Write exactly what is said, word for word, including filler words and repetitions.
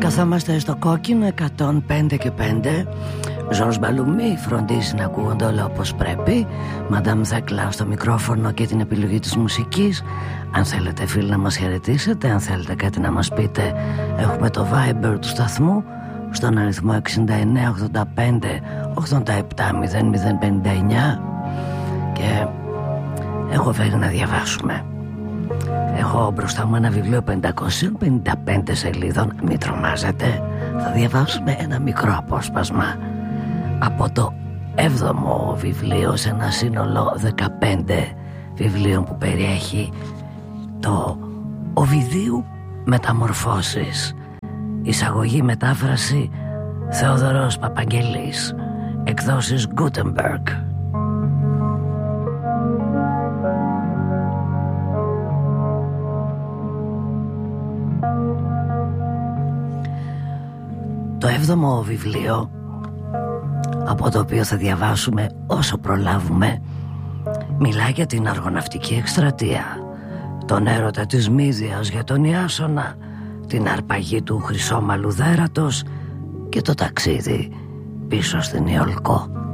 Καθόμαστε στο κόκκινο εκατόν πέντε και πέντε. Ζορς Μπαλουμί φροντίζει να ακούγονται όλα όπως πρέπει. Μαντάμ Θέκλα στο μικρόφωνο και την επιλογή της μουσικής. Αν θέλετε φίλοι να μας χαιρετήσετε, αν θέλετε κάτι να μας πείτε, έχουμε το Viber του σταθμού στον αριθμό εξήντα εννέα ογδόντα πέντε ογδόντα επτά μηδέν μηδέν πενήντα εννιά. Και έχω φέρει να διαβάσουμε. Έχω μπροστά μου ένα βιβλίο πεντακόσιες πενήντα πέντε σελίδων. Μην τρομάζετε, θα διαβάσουμε ένα μικρό απόσπασμα από το έβδομο βιβλίο σε ένα σύνολο δεκαπέντε βιβλίων που περιέχει το Οβιδίου Μεταμορφώσεις. Εισαγωγή μετάφραση Θεοδωρός Παπαγγελής. Εκδόσεις Gutenberg. Το έβδομο βιβλίο, από το οποίο θα διαβάσουμε όσο προλάβουμε, μιλάει για την αργοναυτική εκστρατεία, τον έρωτα της Μύδιας για τον Ιάσονα, την αρπαγή του χρυσόμαλου δέρατος και το ταξίδι πίσω στην Ιολκό.